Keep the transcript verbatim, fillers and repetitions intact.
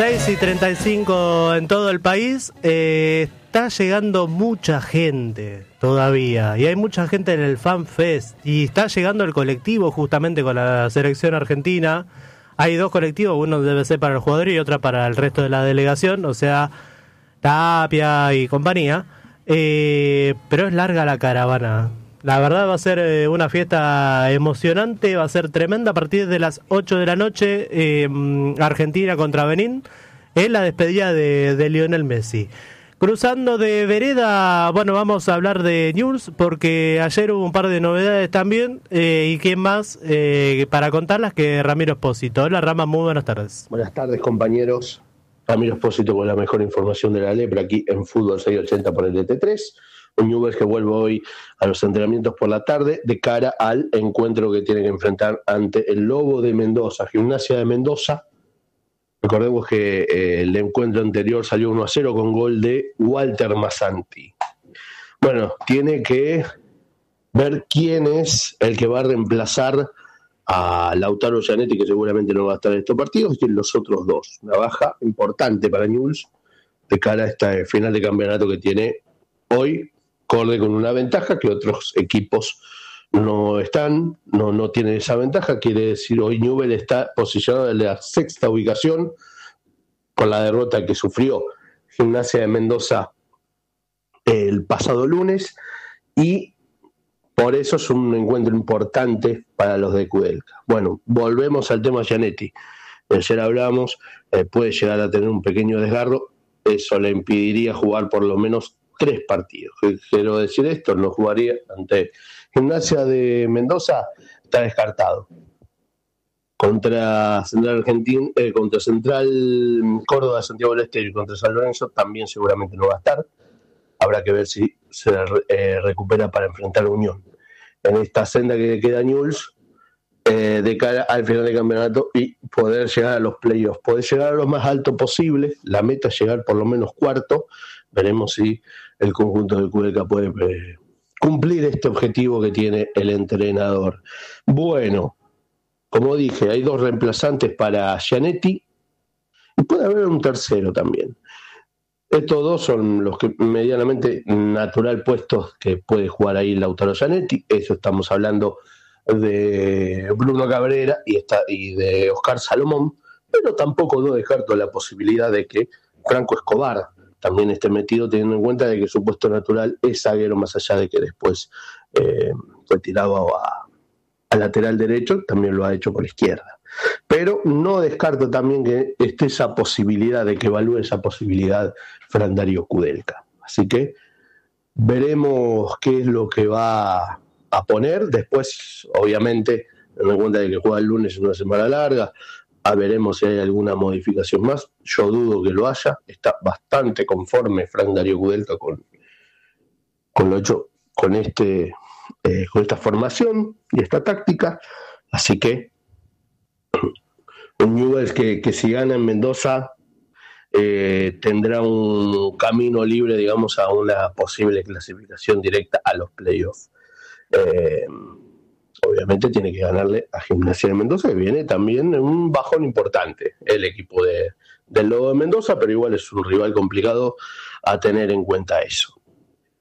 seis y treinta y cinco en todo el país. Eh, está llegando mucha gente todavía. Y hay mucha gente en el Fan Fest. Y está llegando el colectivo justamente con la selección argentina. Hay dos colectivos, uno debe ser para el jugador y otro para el resto de la delegación. O sea, Tapia y compañía. Eh, pero es larga la caravana. La verdad va a ser eh, una fiesta emocionante, va a ser tremenda a partir de las ocho de la noche, eh, Argentina contra Benín, es la despedida de, de Lionel Messi. Cruzando de vereda, bueno, vamos a hablar de Newell's porque ayer hubo un par de novedades también, eh, y quién más eh, para contarlas que Ramiro Espósito. Hola Rama, muy buenas tardes. Buenas tardes compañeros, Ramiro Espósito con la mejor información de la lepra aquí en Fútbol seiscientos ochenta por el D T tres. Un Newell's que vuelve hoy a los entrenamientos por la tarde de cara al encuentro que tiene que enfrentar ante el Lobo de Mendoza, Gimnasia de Mendoza. Recordemos que eh, el encuentro anterior salió uno a cero con gol de Walter Massanti. Bueno, tiene que ver quién es el que va a reemplazar a Lautaro Gianetti, que seguramente no va a estar en estos partidos, y en los otros dos. Una baja importante para Newell's de cara a este final de campeonato que tiene hoy, acorde con una ventaja que otros equipos no están, no, no tienen esa ventaja. Quiere decir, hoy Newell's está posicionado en la sexta ubicación con la derrota que sufrió Gimnasia de Mendoza el pasado lunes, y por eso es un encuentro importante para los de Kudelka. Bueno, volvemos al tema Gianetti. Ayer hablamos, eh, puede llegar a tener un pequeño desgarro, eso le impediría jugar por lo menos tres partidos. Quiero decir esto, no jugaría ante Gimnasia de Mendoza, está descartado. Contra Central Argentina, eh, contra Central Córdoba, Santiago del Estero y contra San Lorenzo también seguramente no va a estar. Habrá que ver si se eh, recupera para enfrentar a Unión. En esta senda que queda Newell's, eh, de cara al final del campeonato y poder llegar a los playoffs, poder llegar a lo más alto posible. La meta es llegar por lo menos cuarto. Veremos si el conjunto de Kudelka puede eh, cumplir este objetivo que tiene el entrenador. Bueno, como dije, hay dos reemplazantes para Gianetti y puede haber un tercero también. Estos dos son los que medianamente natural puestos que puede jugar ahí Lautaro Gianetti. Eso estamos hablando de Bruno Cabrera y, está, y de Oscar Salomón, pero tampoco no descarto la posibilidad de que Franco Escobar también esté metido, teniendo en cuenta de que su puesto natural es zaguero, más allá de que después eh, fue tirado a, a lateral derecho, también lo ha hecho por izquierda. Pero no descarto también que esté esa posibilidad, de que evalúe esa posibilidad Fran Darío Kudelka. Así que veremos qué es lo que va a poner. Después, obviamente, teniendo en cuenta de que juega el lunes, es una semana larga, a veremos si hay alguna modificación más. Yo dudo que lo haya. Está bastante conforme Fran Darío Kudelka con, con lo hecho con este eh, con esta formación y esta táctica. Así que un Newell's que, que si gana en Mendoza eh, tendrá un camino libre, digamos, a una posible clasificación directa a los playoffs. Eh, obviamente tiene que ganarle a Gimnasia de Mendoza, que viene también en un bajón importante el equipo de, del Lobo de Mendoza, pero igual es un rival complicado a tener en cuenta eso.